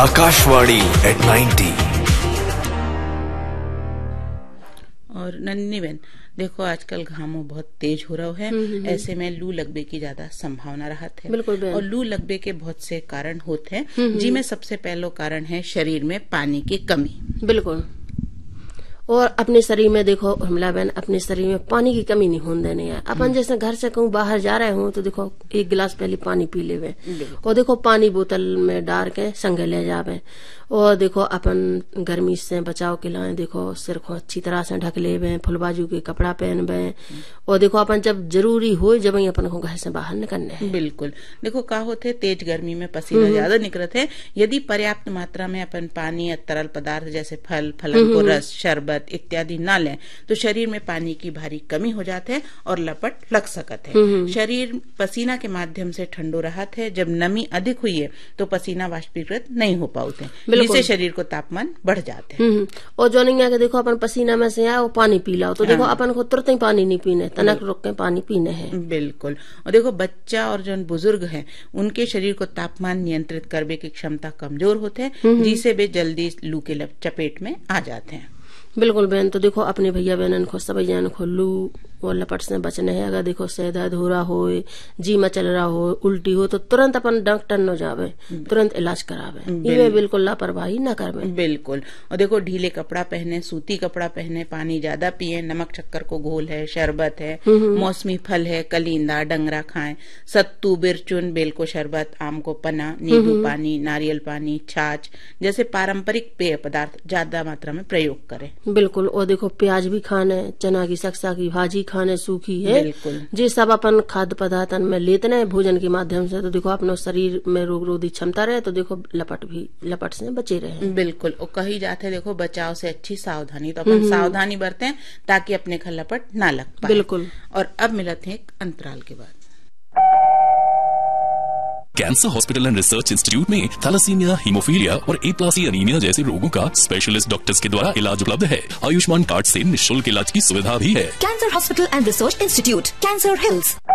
Akashvani eight 90। और नन्नी बहन देखो, आजकल घामो बहुत तेज हो रहा है। ऐसे में लू लगबे की ज्यादा संभावना रहत है। बिल्कुल। और लू लगबे के बहुत से कारण होते हैं, जिनमें सबसे पहला कारण है शरीर में पानी की कमी। बिल्कुल। और अपने शरीर में देखो हमला बहन, अपने शरीर में पानी की कमी नहीं होने देनी है। अपन जैसे घर से कहूँ बाहर जा रहे हो तो देखो एक गिलास पहले पानी पी लेवे, और देखो पानी बोतल में डाल के संगे ले जावे। और देखो अपन गर्मी से बचाव के लिए देखो सिर को अच्छी तरह से ढक लेवे, फुल बाजू के कपड़ा पहनवे। और देखो अपन जब जरूरी हो जब अपन को घर से बाहर निकलने है। बिल्कुल। देखो का होते तेज गर्मी में पसीना ज्यादा निकलत है। यदि पर्याप्त मात्रा में अपन पानी या तरल पदार्थ जैसे फल फलन को रस, शरबत इत्यादि ना लें तो शरीर में पानी की भारी कमी हो जाते है और लपट लग सकत है। शरीर पसीना के माध्यम से ठंडो रहत है। जब नमी अधिक हुई है तो पसीना वाष्पीकृत नहीं हो पाते, जिससे शरीर को तापमान बढ़ जाते हैं। और जो नहीं आके देखो अपन पसीना में से आओ पानी पी लाओ तो देखो अपन को तुरंत ही पानी नहीं पीने, तनक रुक के पानी पीने हैं। बिल्कुल। और देखो बच्चा और जो बुजुर्ग हैं उनके शरीर को तापमान नियंत्रित करने की क्षमता कमजोर होते हैं, जिससे वे जल्दी लू के चपेट में आ जाते हैं। बिल्कुल बहन। तो देखो अपने भैया बहनन को सब जन को लू और लपट से बचने है। अगर देखो सेदा धोरा हो, जी मचल रहा हो, उल्टी हो तो तुरंत अपन डॉक्टर न जावे, तुरंत इलाज करावे। ये बिल्कुल लापरवाही न करवे। बिल्कुल। और देखो ढीले कपड़ा पहने, सूती कपड़ा पहने, पानी ज्यादा पिए, नमक शक्कर को घोल है, शरबत है, मौसमी फल है, कलिंदा डंगरा खाएं, सत्तू बिरचुन बेल को शरबत, आम को पना, नींबू पानी, नारियल पानी, छाछ जैसे पारंपरिक पेय पदार्थ ज्यादा मात्रा में प्रयोग करें। बिल्कुल। और देखो प्याज भी खाने, चना की सक्सा की भाजी खाने सूखी है। बिल्कुल। जी सब अपन खाद्य पदार्थन में लेते हैं भोजन के माध्यम से, तो देखो अपने शरीर में रोग रोधी क्षमता रहे तो देखो लपट से बचे रहे। बिल्कुल। और कही जाते देखो बचाव से अच्छी सावधानी, तो अपन सावधानी बरतें ताकि अपने घर लपट ना लग पाए। बिल्कुल। और अब मिलते हैं एक अंतराल के बाद। Cancer hospital and research institute में थैलेसीमिया, हीमोफीलिया और A+ एनीमिया जैसे रोगों का स्पेशलिस्ट डॉक्टर्स के द्वारा इलाज उपलब्ध है। आयुष्मान कार्ड से निःशुल्क इलाज की सुविधा भी है। Cancer hospital and research institute, cancer hills.